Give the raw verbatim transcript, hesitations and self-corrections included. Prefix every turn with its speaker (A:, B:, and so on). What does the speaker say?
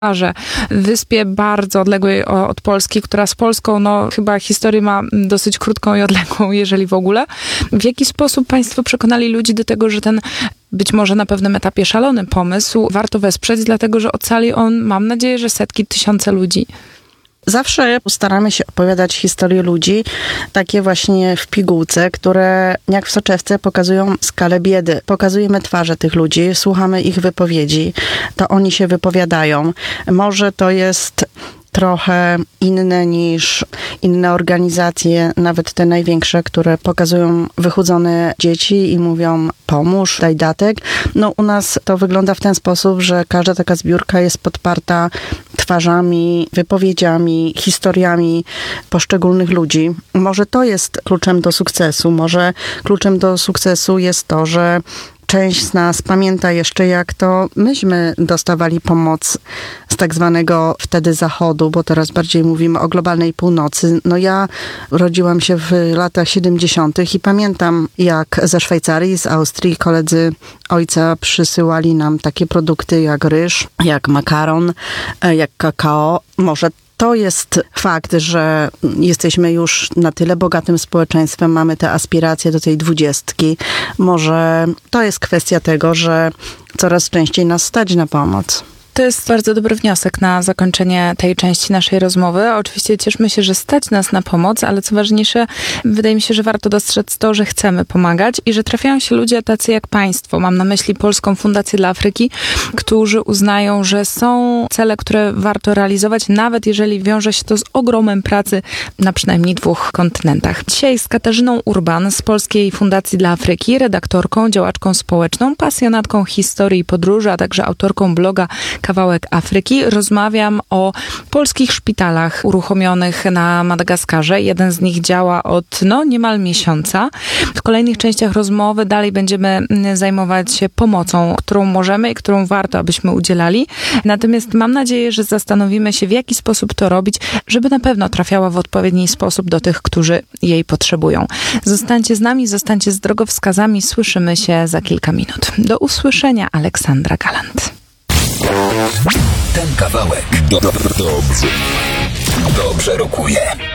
A: wyspie bardzo odległej od Polski, która z Polską, no chyba historię ma dosyć krótką i odległą, jeżeli w ogóle. W jaki sposób państwo przekonali ludzi do tego, że ten być może na pewnym etapie szalony pomysł warto wesprzeć, dlatego że ocali on, mam nadzieję, że setki, tysiące ludzi?
B: Zawsze staramy się opowiadać historie ludzi, takie właśnie w pigułce, które jak w soczewce pokazują skalę biedy. Pokazujemy twarze tych ludzi, słuchamy ich wypowiedzi, to oni się wypowiadają. Może to jest trochę inne niż inne organizacje, nawet te największe, które pokazują wychudzone dzieci i mówią pomóż, daj datek. No u nas to wygląda w ten sposób, że każda taka zbiórka jest podparta twarzami, wypowiedziami, historiami poszczególnych ludzi. Może to jest kluczem do sukcesu. Może kluczem do sukcesu jest to, że część z nas pamięta jeszcze, jak to myśmy dostawali pomoc z tak zwanego wtedy Zachodu, bo teraz bardziej mówimy o globalnej północy. No ja rodziłam się w latach siedemdziesiątych i pamiętam, jak ze Szwajcarii, z Austrii koledzy ojca przysyłali nam takie produkty jak ryż, jak makaron, jak kakao. Może to jest fakt, że jesteśmy już na tyle bogatym społeczeństwem, mamy te aspiracje do tej dwudziestki. Może to jest kwestia tego, że coraz częściej nas stać na pomoc.
A: To jest bardzo dobry wniosek na zakończenie tej części naszej rozmowy. Oczywiście cieszmy się, że stać nas na pomoc, ale co ważniejsze, wydaje mi się, że warto dostrzec to, że chcemy pomagać i że trafiają się ludzie tacy jak państwo. Mam na myśli Polską Fundację dla Afryki, którzy uznają, że są cele, które warto realizować, nawet jeżeli wiąże się to z ogromem pracy na przynajmniej dwóch kontynentach. Dzisiaj z Katarzyną Urban z Polskiej Fundacji dla Afryki, redaktorką, działaczką społeczną, pasjonatką historii i podróży, a także autorką bloga Kawałek Afryki. Rozmawiam o polskich szpitalach uruchomionych na Madagaskarze. Jeden z nich działa od no niemal miesiąca. W kolejnych częściach rozmowy dalej będziemy zajmować się pomocą, którą możemy i którą warto, abyśmy udzielali. Natomiast mam nadzieję, że zastanowimy się, w jaki sposób to robić, żeby na pewno trafiała w odpowiedni sposób do tych, którzy jej potrzebują. Zostańcie z nami, zostańcie z drogowskazami. Słyszymy się za kilka minut. Do usłyszenia, Aleksandra Galant.
C: Ten kawałek do, do, dobrze, dobrze rokuje.